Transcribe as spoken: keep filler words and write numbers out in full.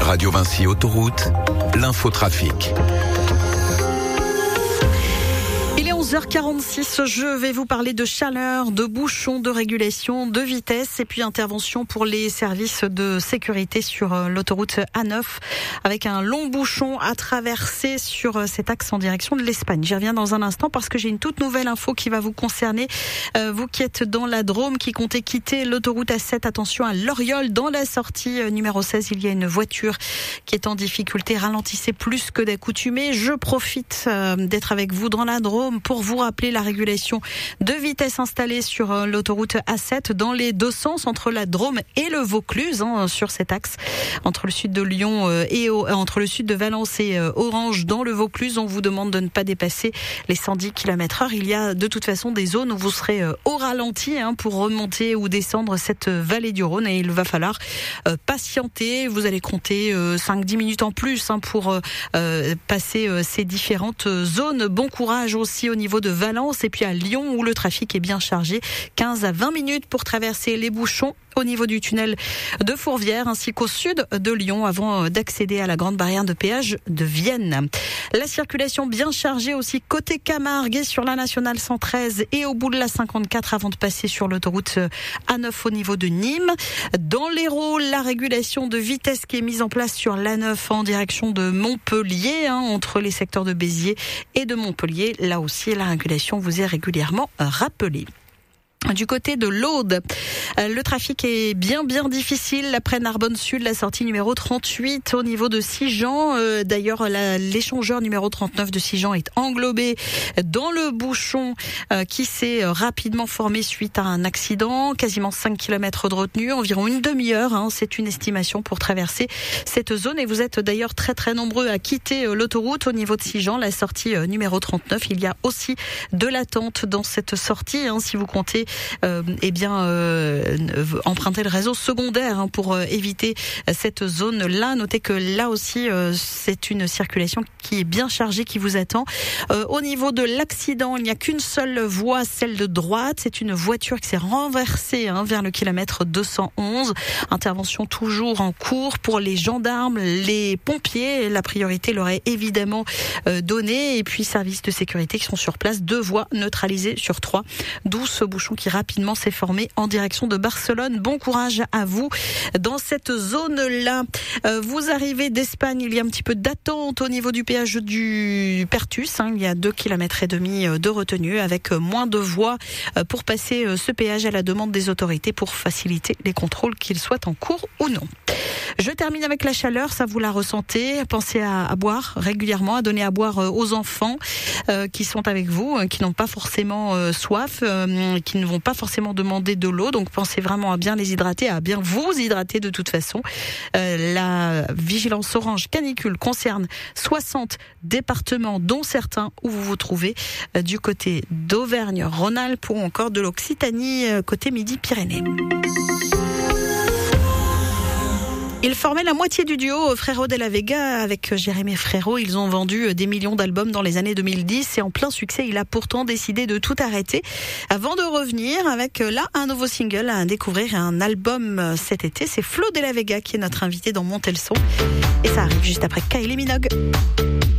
Radio Vinci Autoroute, l'infotrafic. Il est onze heures quarante-six, je vais vous parler de chaleur, de bouchons, de régulation, de vitesse et puis intervention pour les services de sécurité sur l'autoroute A neuf avec un long bouchon à traverser sur cet axe en direction de l'Espagne. J'y reviens dans un instant parce que j'ai une toute nouvelle info qui va vous concerner. Euh, vous qui êtes dans la Drôme, qui comptez quitter l'autoroute A sept, attention à Loriol, dans la sortie numéro seize, il y a une voiture qui est en difficulté. Ralentissez plus que d'accoutumé. Je profite euh, d'être avec vous dans la Drôme pour vous rappeler la régulation de vitesse installée sur l'autoroute A sept dans les deux sens entre la Drôme et le Vaucluse, hein, sur cet axe entre le sud de Lyon et au, entre le sud de Valence et Orange dans le Vaucluse. On vous demande de ne pas dépasser les cent dix kilomètres heure. Il y a de toute façon des zones où vous serez au ralenti, hein, pour remonter ou descendre cette vallée du Rhône et il va falloir euh, patienter. Vous allez compter euh, cinq à dix minutes en plus, hein, pour euh, passer euh, ces différentes zones. Bon courage aussi au niveau de Valence et puis à Lyon où le trafic est bien chargé. quinze à vingt minutes pour traverser les bouchons au niveau du tunnel de Fourvière ainsi qu'au sud de Lyon avant d'accéder à la grande barrière de péage de Vienne. La circulation bien chargée aussi côté Camargue et sur la nationale cent treize et au bout de la cinquante-quatre avant de passer sur l'autoroute A neuf au niveau de Nîmes. Dans l'Hérault, la régulation de vitesse qui est mise en place sur l'A neuf en direction de Montpellier, hein, entre les secteurs de Béziers et de Montpellier. Là aussi, la régulation vous est régulièrement rappelée. Du côté de l'Aude, le trafic est bien bien difficile après Narbonne Sud, la sortie numéro trente-huit au niveau de Sigean. Euh, d'ailleurs, la, l'échangeur numéro trente-neuf de Sigean est englobé dans le bouchon euh, qui s'est rapidement formé suite à un accident. Quasiment cinq kilomètres de retenue, environ une demi-heure, hein, c'est une estimation pour traverser cette zone. Et vous êtes d'ailleurs très très nombreux à quitter euh, l'autoroute au niveau de Sigean, la sortie euh, numéro trente-neuf. Il y a aussi de l'attente dans cette sortie, hein, si vous comptez Euh, eh bien, euh, emprunter le réseau secondaire, hein, pour euh, éviter cette zone-là. Notez que là aussi, euh, c'est une circulation qui est bien chargée, qui vous attend. Euh, au niveau de l'accident, il n'y a qu'une seule voie, celle de droite. C'est une voiture qui s'est renversée, hein, vers le kilomètre deux cent onze. Intervention toujours en cours pour les gendarmes, les pompiers. La priorité leur est évidemment euh, donnée. Et puis, services de sécurité qui sont sur place. Deux voies neutralisées sur trois. D'où ce bouchon qui rapidement s'est formé en direction de Barcelone. Bon courage à vous dans cette zone-là. Euh, vous arrivez d'Espagne, il y a un petit peu d'attente au niveau du péage du Pertus, hein. Il y a deux kilomètres et demi de retenue avec moins de voies pour passer ce péage à la demande des autorités pour faciliter les contrôles, qu'ils soient en cours ou non. Je termine avec la chaleur, ça vous la ressentez. Pensez à, à boire régulièrement, à donner à boire aux enfants euh, qui sont avec vous, euh, qui n'ont pas forcément euh, soif, euh, qui ne vont pas forcément demander de l'eau. Donc pensez vraiment à bien les hydrater, à bien vous hydrater de toute façon. Euh, la vigilance orange canicule concerne soixante départements, dont certains où vous vous trouvez euh, du côté d'Auvergne-Rhône-Alpes ou encore de l'Occitanie, euh, côté Midi-Pyrénées. Ils formaient la moitié du duo Frérot de la Vega avec Jérémy Frérot. Ils ont vendu des millions d'albums dans les années deux mille dix et en plein succès, il a pourtant décidé de tout arrêter avant de revenir avec là un nouveau single à découvrir, un album cet été. C'est Flo de la Vega qui est notre invité dans Montez le son et ça arrive juste après Kylie Minogue.